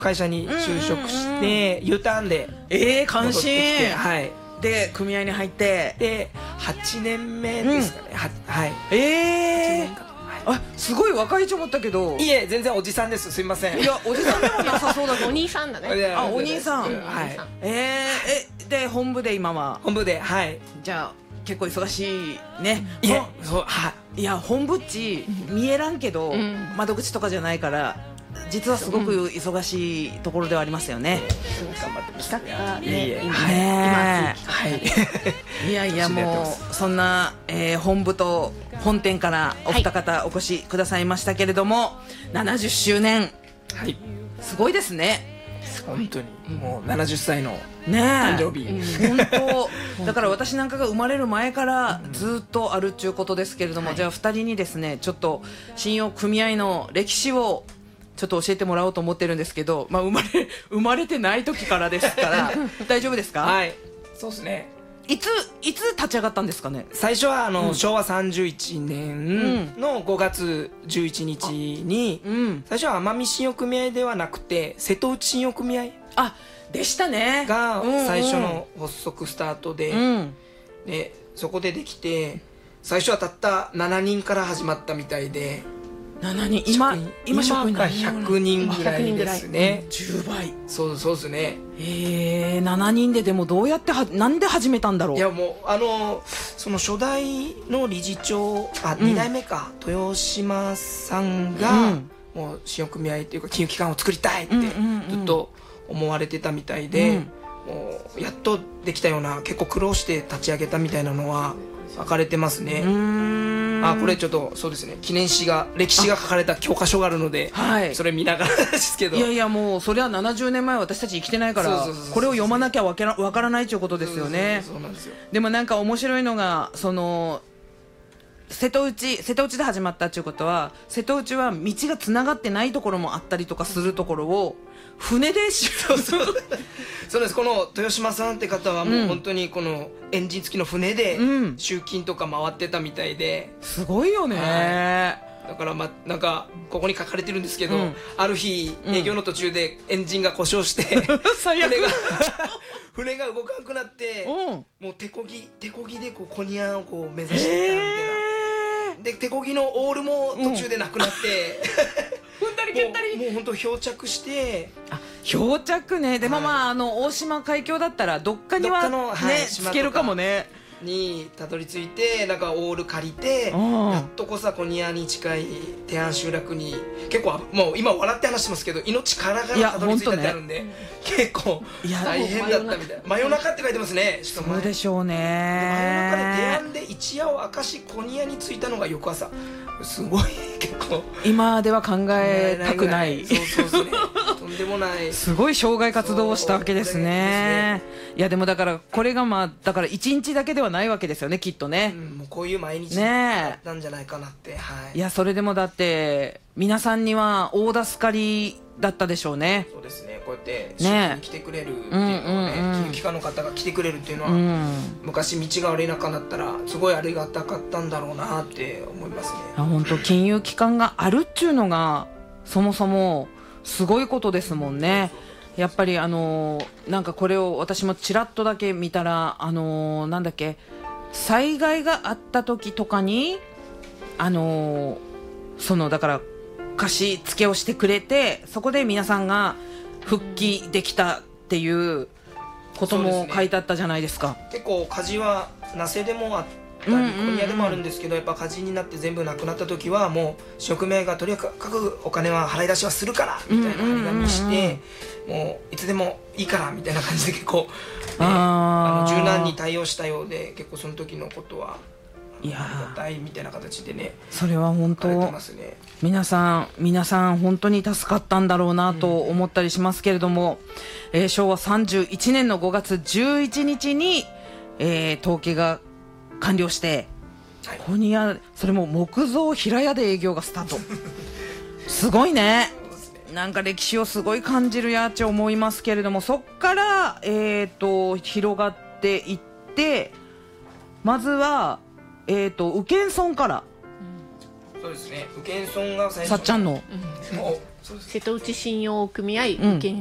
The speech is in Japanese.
会社に就職して U ターンで関戻ってきて、 心。 はい、 で組合に入ってで8年目ですかね、はい、8年かあ、すごい若いと思ったけど。 いえ、全然おじさんです。すいません。 いや、おじさんでもなさそうだけど。 お兄さんだね。 あ、お兄さん。 はい。 で本部で今は。 本部で、はい。 じゃあ結構忙しいね。 いえ、そう、はい。 いや、本部っち見えらんけど、窓口とかじゃないから実はすごく忙しいところではありますよね。 頑張ってます。 企画ね、 今はい。 いやいや、もうそんな本部と本店からお二方お越しくださいましたけれども、70周年、 はい、 すごいですね。 本当にもう70歳のね誕生日、 本当だから私なんかが生まれる前からずっとあるっちゅうことですけれども、じゃあ2人にですね、ちょっと信用組合の歴史をちょっと教えてもらおうと思ってるんですけど、まあ、生まれてない時からですから大丈夫ですか？ はい、そうですね。 いつ立ち上がったんですかね？ 最初は昭和31年の5月11日に、最初は奄美信用組合ではなくて瀬戸内信用組合でしたねが最初の発足スタートで、でそこでできて、最初はたった7人から始まったみたいで、 7人、今職員が100人ぐらいですね。 10倍。 そうですね。 7人で、でもどうやってなんで始めたんだろう。 いや、もうその初代の理事長、2代目か、豊島さんが、もう信用組合っていうか金融機関を作りたいってずっと思われてたみたいで、もうやっとできたような、結構苦労して立ち上げたみたいなのは書かれてますね。これちょっとそうですね、歴史が書かれた教科書があるので、それ見ながらですけど、 いやもうそれは70年前私たち生きてないから、これを読まなきゃわからないということですよね。 そうなんですよ。 でもなんか面白いのが、その瀬戸内で始まったっていうことは、瀬戸内は道がつながってないところもあったりとかするところを船でそうです。この豊島さんって方はもう本当にこのエンジン付きの船で集金とか回ってたみたいで、 すごいよね。 だからなんかここに書かれてるんですけど、ある日営業の途中でエンジンが故障して最悪船が動かなくなって、もう手こぎでコニャンをこう目指してたみたいな。で手こぎのオールも途中でなくなって、 踏んだり蹴ったり、 もう本当漂着して。 漂着ね。でも大島海峡だったらどっかにはねつけるかもね。 にたどり着いて、なんかオール借りて、やっとこさコニアに近い手安集落に、結構もう今笑って話してますけど、命からがらたどり着いたってあるんで、結構大変だったみたいな。真夜中って書いてますね。 そうでしょうね。 真夜中で手安で一夜を明かしコニアに着いたのが翌朝。すごい、結構今では考えたくない。 そうですね。とんでもない。 すごい障害活動をしたわけですね。いやでもだからこれがだから1日だけではないわけですよね、きっとね。 もうこういう毎日だったんじゃないかなって。 いや、それでもだって皆さんには大助かりだったでしょうね。 そうですね。こうやって仕事に来てくれるっていうのはね、金融機関の方が来てくれるっていうのは、昔道が悪い中だったらすごいありがたかったんだろうなって思いますね。 本当、金融機関があるっていうのがそもそもすごいことですもんね。やっぱりなんかこれを私もちらっとだけ見たら、なんだっけ、災害があった時とかにだから貸し付けをしてくれて、そこで皆さんが復帰できたっていうことも書いてあったじゃないですか。 結構火事は名瀬でもあったりコニアでもあるんですけど、やっぱ火事になって全部なくなった時はもう職名がとにかくお金は払い出しはするからみたいな張り紙して、もういつでもいいからみたいな感じで結構、柔軟に対応したようで、結構その時のことはありがたいみたいな形でね。 それは本当、皆さん本当に助かったんだろうなと思ったりしますけれども、昭和31年の5月11日に、統計が完了して、コニア、それも木造平屋で営業がスタートすごいね。なんか歴史をすごい感じるやって思いますけれども、そっから、広がっていって、まずは宇検村から、 そうですね、宇検村が最初、 さっちゃんの、 そ瀬戸内信用組合保険